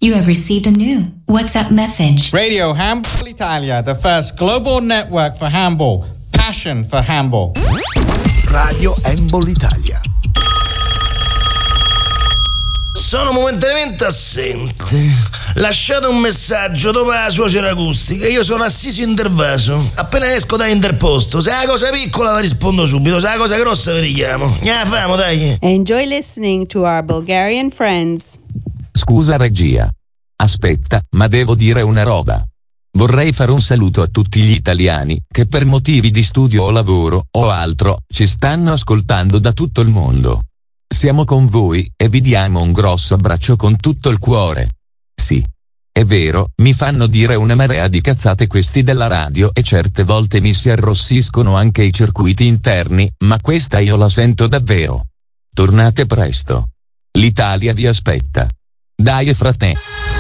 You have received a new WhatsApp message. Radio Handball Italia, the first global network for handball. Passion for handball. Radio Handball Italia. Sono momentaneamente assente. Lasciate un messaggio dopo la suocera acustica. Io sono assiso intervaso. Appena esco da interposto, se è una cosa piccola vi rispondo subito, se è una cosa grossa vi richiamo. Ne famo, dai. Enjoy listening to our Bulgarian friends. Scusa regia. Aspetta, ma devo dire una roba. Vorrei fare un saluto a tutti gli italiani che per motivi di studio o lavoro o altro ci stanno ascoltando da tutto il mondo. Siamo con voi e vi diamo un grosso abbraccio con tutto il cuore. Sì, è vero, mi fanno dire una marea di cazzate questi della radio e certe volte mi si arrossiscono anche i circuiti interni, ma questa io la sento davvero. Tornate presto. L'Italia vi aspetta. Dai frate.